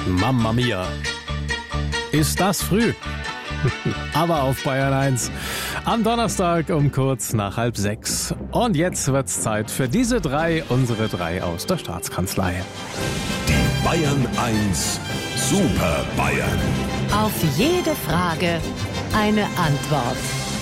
Mamma mia. Ist das früh? Aber auf Bayern 1. Am Donnerstag um kurz nach 5:30. Und jetzt wird's Zeit für diese drei, unsere drei aus der Staatskanzlei. Die Bayern 1 Super Bayern. Auf jede Frage eine Antwort.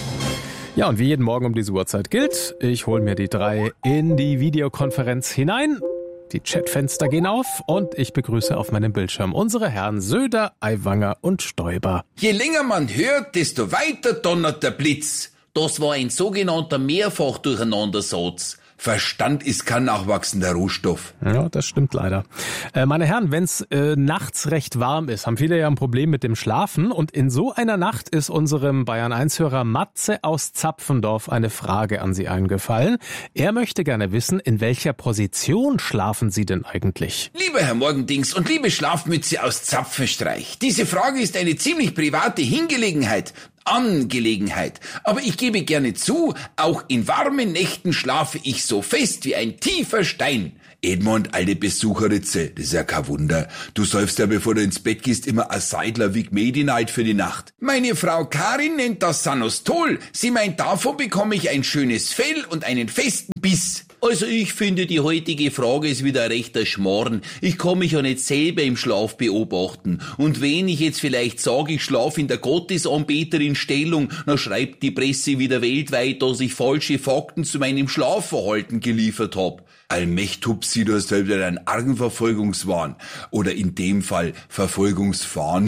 Ja, und wie jeden Morgen um diese Uhrzeit gilt, ich hole mir die drei in die Videokonferenz hinein. Die Chatfenster gehen auf und ich begrüße auf meinem Bildschirm unsere Herren Söder, Aiwanger und Stoiber. Je länger man hört, desto weiter donnert der Blitz. Das war ein sogenannter Mehrfachdurcheinandersatz. Verstand ist kein nachwachsender Rohstoff. Ja, das stimmt leider. Meine Herren, wenn es nachts recht warm ist, haben viele ja ein Problem mit dem Schlafen. Und in so einer Nacht ist unserem Bayern-1-Hörer Matze aus Zapfendorf eine Frage an Sie eingefallen. Er möchte gerne wissen, in welcher Position schlafen Sie denn eigentlich? Lieber Herr Morgendings und liebe Schlafmütze aus Zapfenstreich, diese Frage ist eine ziemlich private Angelegenheit. Aber ich gebe gerne zu, auch in warmen Nächten schlafe ich so fest wie ein tiefer Stein. Edmund, alte Besucherritze, das ist ja kein Wunder. Du säufst ja, bevor du ins Bett gehst, immer a Seidler Vic Medi Night für die Nacht. Meine Frau Karin nennt das Sanostol. Sie meint, davon bekomme ich ein schönes Fell und einen festen Biss. Also ich finde, die heutige Frage ist wieder ein rechter Schmarrn. Ich kann mich ja nicht selber im Schlaf beobachten. Und wenn ich jetzt vielleicht sage, ich schlafe in der Gottesanbeterin-Stellung, dann schreibt die Presse wieder weltweit, dass ich falsche Fakten zu meinem Schlafverhalten geliefert habe. Allmächt Hupsi, du hast halt wieder einen argen Verfolgungswahn. Oder in dem Fall Verfolgungsfahn.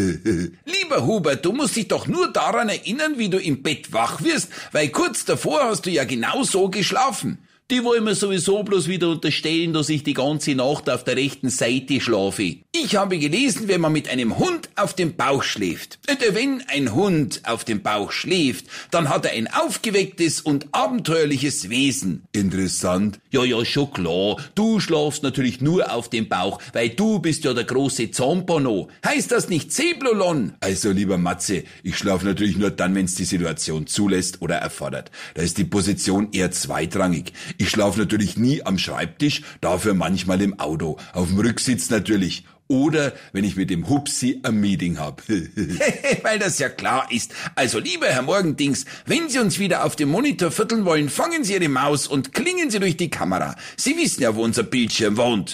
Lieber Hubert, du musst dich doch nur daran erinnern, wie du im Bett wach wirst, weil kurz davor hast du ja genau so geschlafen. Die wollen mir sowieso bloß wieder unterstellen, dass ich die ganze Nacht auf der rechten Seite schlafe. Ich habe gelesen, wenn man mit einem Hund auf dem Bauch schläft. Wenn ein Hund auf dem Bauch schläft, dann hat er ein aufgewecktes und abenteuerliches Wesen. Interessant. Ja, schon klar. Du schlafst natürlich nur auf dem Bauch, weil du bist ja der große Zampano. Heißt das nicht Zeblolon? Also, lieber Matze, ich schlafe natürlich nur dann, wenn es die Situation zulässt oder erfordert. Da ist die Position eher zweitrangig. Ich schlafe natürlich nie am Schreibtisch, dafür manchmal im Auto. Auf dem Rücksitz natürlich. Oder wenn ich mit dem Hupsi ein Meeting hab. Weil das ja klar ist. Also lieber Herr Morgendings, wenn Sie uns wieder auf dem Monitor vierteln wollen, fangen Sie Ihre Maus und klingen Sie durch die Kamera. Sie wissen ja, wo unser Bildschirm wohnt.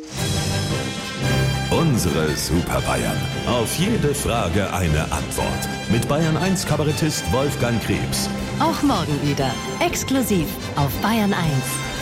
Unsere Super Bayern. Auf jede Frage eine Antwort. Mit Bayern 1 Kabarettist Wolfgang Krebs. Auch morgen wieder. Exklusiv auf Bayern 1.